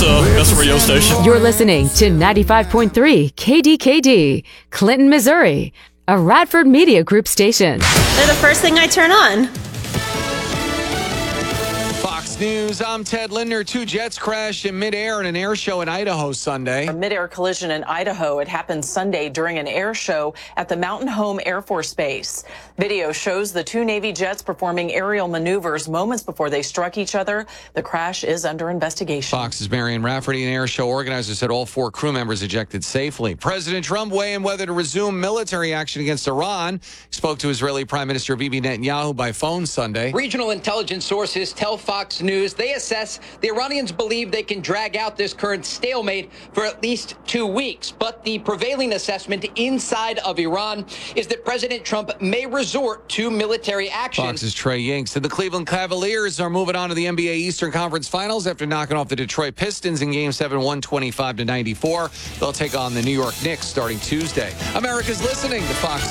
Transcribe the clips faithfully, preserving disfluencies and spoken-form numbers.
uh, best radio station. You're listening to ninety-five point three K D K D, Clinton, Missouri, a Radford Media Group station. They're the first thing I turn on. Fox News, I'm Ted Linder. Two jets crashed in midair in an air show in Idaho Sunday. A midair collision in Idaho. It happened Sunday during an air show at the Mountain Home Air Force Base. Video shows the two Navy jets performing aerial maneuvers moments before they struck each other. The crash is under investigation. Fox's Marion Rafferty, an air show organizer, said all four crew members ejected safely. President Trump weighing whether to resume military action against Iran. He spoke to Israeli Prime Minister Bibi Netanyahu by phone Sunday. Regional intelligence sources tell Fox News they assess the Iranians believe they can drag out this current stalemate for at least two weeks. But the prevailing assessment inside of Iran is that President Trump may resort to military action. Fox's Trey Ying said the Cleveland Cavaliers are moving on to the N B A Eastern Conference Finals after knocking off the Detroit Pistons in Game seven, one twenty-five to ninety-four. They'll take on the New York Knicks starting Tuesday. America's listening to Fox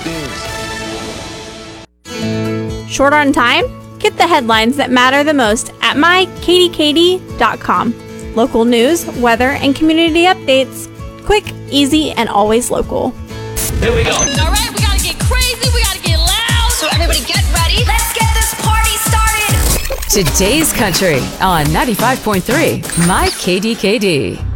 News. Short on time? Get the headlines that matter the most at my k d k d dot com. Local news, weather, and community updates. Quick, easy, and always local. Here we go. All right, we gotta get crazy. We gotta get loud. So everybody get ready. Let's get this party started. Today's Country on ninety-five point three My K D K D.